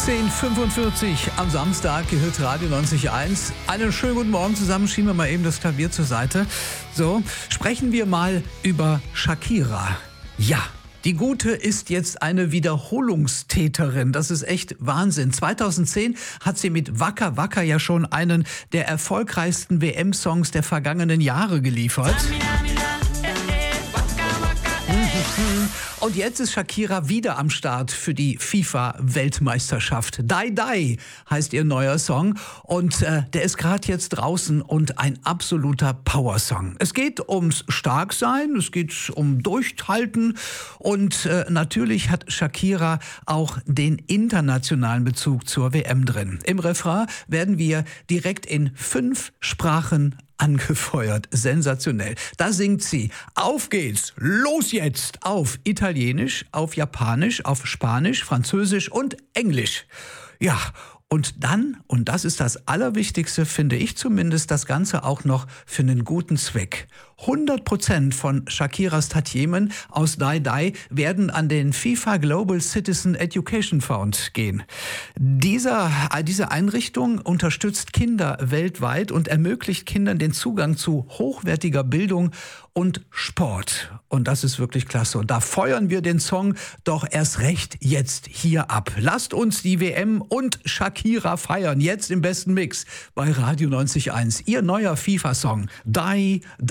18:45 am Samstag gehört Radio 90.1. Einen schönen guten Morgen zusammen. Schieben wir mal eben das Klavier zur Seite. So, sprechen wir mal über Shakira. Ja. Die Gute ist jetzt eine Wiederholungstäterin. Das ist echt Wahnsinn. 2010 hat sie mit Waka Waka ja schon einen der erfolgreichsten WM-Songs der vergangenen Jahre geliefert. Und jetzt ist Shakira wieder am Start für die FIFA-Weltmeisterschaft. Die Die heißt ihr neuer Song und der ist gerade jetzt draußen und ein absoluter Powersong. Es geht ums Starksein, es geht um Durchhalten und natürlich hat Shakira auch den internationalen Bezug zur WM drin. Im Refrain werden wir direkt in 5 Sprachen angefeuert. Sensationell. Da singt sie. Auf geht's. Los jetzt. Auf Italienisch, auf Japanisch, auf Spanisch, Französisch und Englisch. Ja, und dann, und das ist das Allerwichtigste, finde ich zumindest, das Ganze auch noch für einen guten Zweck. 100% von Shakiras Tantiemen aus Die Die werden an den FIFA Global Citizen Education Fund gehen. Diese Einrichtung unterstützt Kinder weltweit und ermöglicht Kindern den Zugang zu hochwertiger Bildung und Sport. Und das ist wirklich klasse. Und da feuern wir den Song doch erst recht jetzt hier ab. Lasst uns die WM und Shakira feiern. Jetzt im besten Mix bei Radio 90.1. Ihr neuer FIFA-Song. Die Die.